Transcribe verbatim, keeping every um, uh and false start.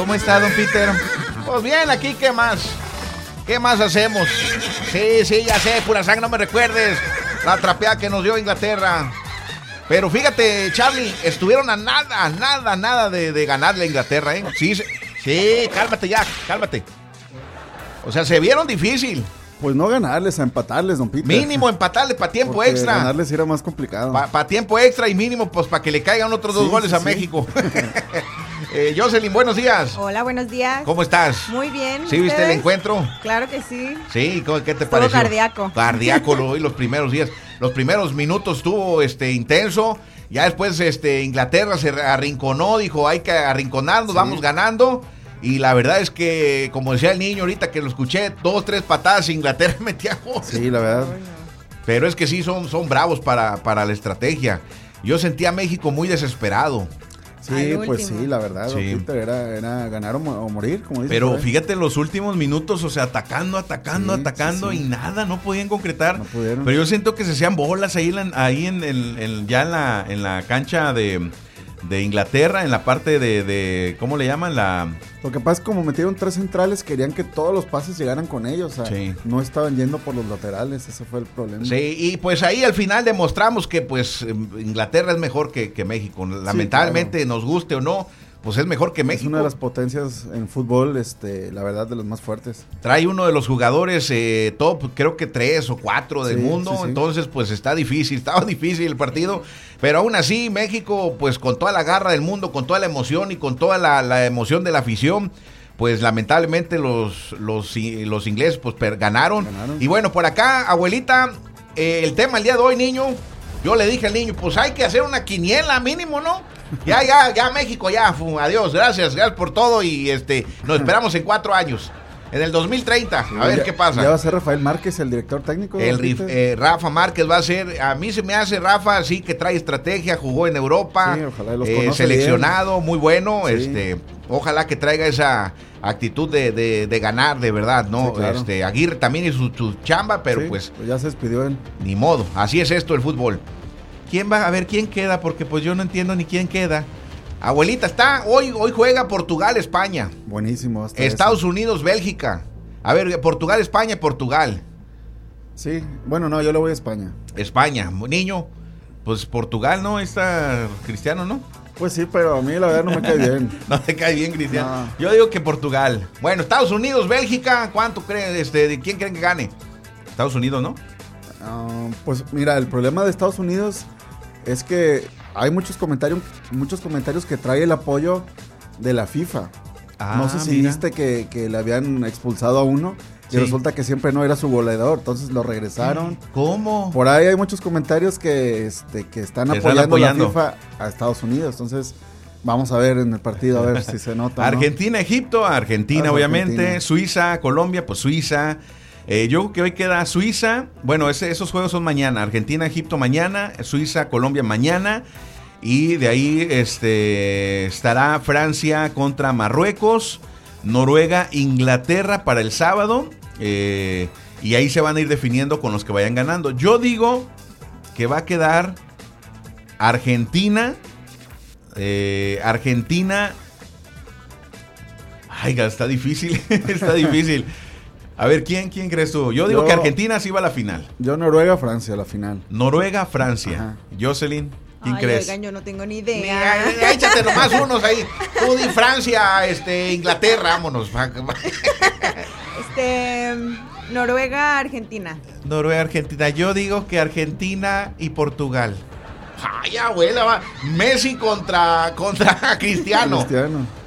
¿Cómo está, don Peter? Pues bien, aquí, ¿qué más? ¿Qué más hacemos? Sí, sí, ya sé, pura sangre, no me recuerdes la trapeada que nos dio Inglaterra. Pero fíjate, Charlie, estuvieron a nada, nada, nada de, de ganarle a Inglaterra, ¿eh? Sí, sí, cálmate ya, cálmate. O sea, se vieron difícil. Pues no ganarles, a empatarles, don Peter. Mínimo empatarles para tiempo Porque extra. Ganarles era más complicado. Para pa tiempo extra y mínimo, pues para que le caigan otros dos sí, goles sí, a sí. México. eh, Jocelyn, buenos días. Hola, buenos días. ¿Cómo estás? Muy bien. ¿Sí viste ¿ustedes? El encuentro? Claro que sí. Sí, ¿qué te estuvo pareció? Cardíaco. Cardíaco lo, los primeros días. Los primeros minutos estuvo este, intenso. Ya después este, Inglaterra se arrinconó, dijo, hay que arrinconarnos, sí. Vamos ganando. Y la verdad es que, como decía el niño ahorita que lo escuché, dos, tres patadas, Inglaterra metía goles. Sí, la verdad. Pero es que sí, son, son bravos para, para la estrategia. Yo sentía a México muy desesperado. Sí, pues sí, la verdad, sí. Peter, era, era ganar o, o morir, como dice. Pero fíjate, en los últimos minutos, o sea, atacando, atacando, sí, atacando sí, sí. y nada, no podían concretar. No pudieron. Pero yo siento que se hacían bolas ahí, en, ahí en, en, en, ya en la, en la cancha de... de Inglaterra, en la parte de, de, ¿cómo le llaman? La... Lo que pasa es que como metieron tres centrales, querían que todos los pases llegaran con ellos, o sea, sí. no estaban yendo por los laterales, ese fue el problema. Sí, y pues ahí al final demostramos que pues Inglaterra es mejor que, que México, lamentablemente sí, claro. Nos guste o no, pues es mejor que México. Es una de las potencias en fútbol, este, la verdad, de los más fuertes. Trae uno de los jugadores eh, top, creo que tres o cuatro del sí, mundo, sí, sí. Entonces pues está difícil, estaba difícil el partido, pero aún así México pues con toda la garra del mundo, con toda la emoción y con toda la, la emoción de la afición, pues lamentablemente los, los, los ingleses pues per, ganaron. ganaron. Y bueno, por acá, abuelita, eh, el tema el día de hoy, niño, yo le dije al niño, pues hay que hacer una quiniela mínimo, ¿no? Ya, ya, ya México, ya, fu, adiós, gracias, gracias por todo y este, nos esperamos en cuatro años, en el dos mil treinta, sí, a ver ya, qué pasa. Ya va a ser Rafael Márquez el director técnico. El rif, eh, Rafa Márquez va a ser, a mí se me hace Rafa, sí que trae estrategia, jugó en Europa, sí, ojalá los eh, seleccionado, bien. Muy bueno, sí. este, ojalá que traiga esa actitud de, de, de ganar de verdad, ¿no? Sí, claro. Este, Aguirre también hizo su, su chamba, pero sí, pues, pues ya se despidió él. Ni modo, así es esto el fútbol. ¿Quién va a ver quién queda? Porque pues yo no entiendo ni quién queda. Abuelita, está hoy hoy juega Portugal, España. Buenísimo. Estados eso. Unidos, Bélgica. A ver, Portugal, España, Portugal. Sí, bueno, no, yo le voy a España. España, niño, pues Portugal, ¿no? Está Cristiano, ¿no? Pues sí, pero a mí la verdad no me cae bien. No te cae bien, Cristiano. No. Yo digo que Portugal. Bueno, Estados Unidos, Bélgica, ¿cuánto creen? Este, ¿quién creen que gane? Estados Unidos, ¿no? Uh, pues mira, el problema de Estados Unidos es que hay muchos comentarios, muchos comentarios que trae el apoyo de la FIFA. Ah, no sé si mira. viste que, que le habían expulsado a uno y sí. resulta que siempre no era su goleador, entonces lo regresaron. ¿Cómo? Por ahí hay muchos comentarios que, este, que están apoyando, están apoyando la FIFA a Estados Unidos, entonces vamos a ver en el partido a ver si se nota. Argentina, ¿no? Egipto, Argentina, ah, obviamente, Argentina. Suiza, Colombia, pues Suiza. Eh, yo creo que hoy queda Suiza, bueno, ese, esos juegos son mañana, Argentina, Egipto mañana, Suiza, Colombia mañana, y de ahí este, estará Francia contra Marruecos, Noruega, Inglaterra para el sábado, eh, y ahí se van a ir definiendo con los que vayan ganando. Yo digo que va a quedar Argentina, eh, Argentina, ay, está difícil, está difícil. A ver, ¿quién, quién crees tú? Yo digo yo, que Argentina sí va a la final. Yo Noruega, Francia a la final. Noruega, Francia. Ajá. Jocelyn, ¿quién Ay, crees? Oigan, yo no tengo ni idea. Mira, échate nomás unos ahí. Tú di Francia, este, Inglaterra, vámonos. Este, Noruega, Argentina. Noruega, Argentina. Yo digo que Argentina y Portugal. Ay, abuela, va. Messi contra, contra Cristiano. Cristiano.